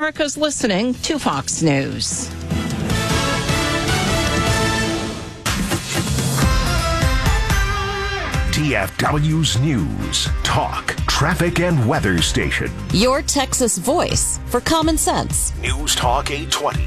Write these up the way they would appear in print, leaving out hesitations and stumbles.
America's listening to Fox News. DFW's News, Talk, Traffic, and Weather Station. Your Texas voice for common sense. News Talk 820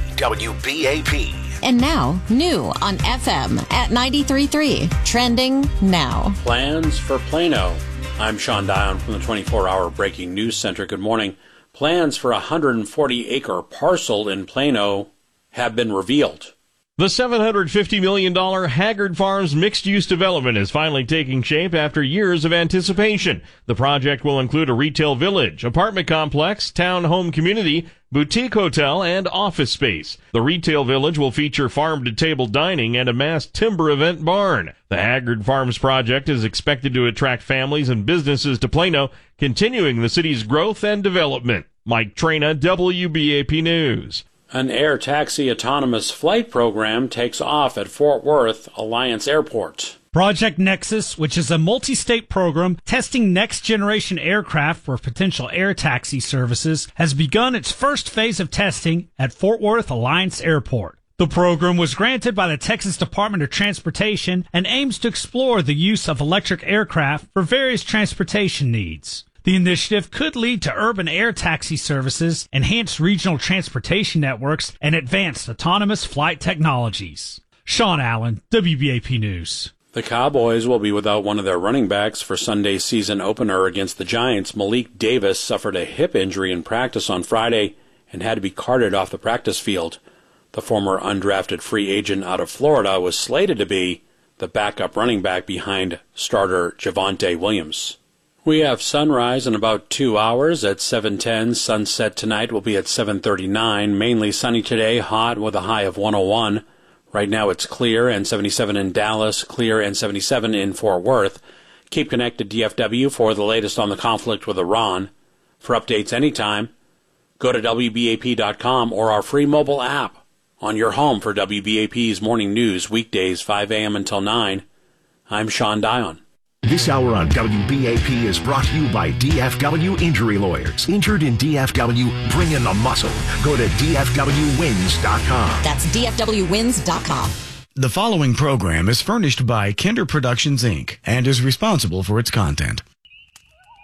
WBAP. And now, new on FM at 93.3. Trending now. Plans for Plano. I'm Sean Dion from the 24-hour Breaking News Center. Good morning. Plans for a 140-acre parcel in Plano have been revealed. The $750 million Haggard Farms mixed-use development is finally taking shape after years of anticipation. The project will include a retail village, apartment complex, town-home community, boutique hotel, and office space. The retail village will feature farm-to-table dining and a massed timber event barn. The Haggard Farms project is expected to attract families and businesses to Plano, continuing the city's growth and development. Mike Trena, WBAP News. An air taxi autonomous flight program takes off at Fort Worth Alliance Airport. Project Nexus, which is a multi-state program testing next-generation aircraft for potential air taxi services, has begun its first phase of testing at Fort Worth Alliance Airport. The program was granted by the Texas Department of Transportation and aims to explore the use of electric aircraft for various transportation needs. The initiative could lead to urban air taxi services, enhanced regional transportation networks, and advanced autonomous flight technologies. Sean Allen, WBAP News. The Cowboys will be without one of their running backs for Sunday's season opener against the Giants. Malik Davis suffered a hip injury in practice on Friday and had to be carted off the practice field. The former undrafted free agent out of Florida was slated to be the backup running back behind starter Javonte Williams. We have sunrise in about 2 hours at 7:10. Sunset tonight will be at 7:39. Mainly sunny today, hot with a high of 101. Right now it's clear and 77 in Dallas, clear and 77 in Fort Worth. Keep connected DFW for the latest on the conflict with Iran. For updates anytime, go to WBAP.com or our free mobile app on your home for WBAP's morning news weekdays 5 a.m. until 9. I'm Sean Dion. This hour on WBAP is brought to you by DFW Injury Lawyers. Injured in DFW, bring in the muscle. Go to DFWWins.com. That's DFWWins.com. The following program is furnished by Kinder Productions, Inc. and is responsible for its content.